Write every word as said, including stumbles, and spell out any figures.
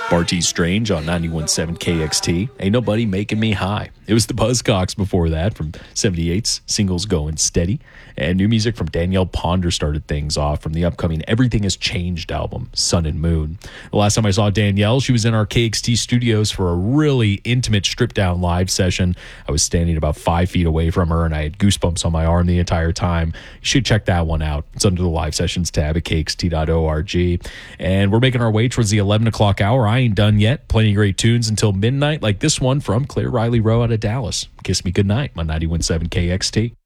Barty Strange on ninety-one point seven K X T. Ain't Nobody Making Me High. It was the Buzzcocks before that from seventy-eight's Singles Going Steady. And new music from Danielle Ponder started things off from the upcoming Everything Has Changed album, Sun and Moon. The last time I saw Danielle, she was in our K X T studios for a really intimate stripped-down live session. I was standing about five feet away from her, and I had goosebumps on my arm the entire time. You should check that one out. It's under the live sessions tab at K X T dot org. And we're making our way towards the eleven o'clock hour. I ain't done yet. Plenty of great tunes until midnight, like this one from Claire Riley Rowe out of Dallas. Kiss Me Goodnight on ninety-one point seven K X T.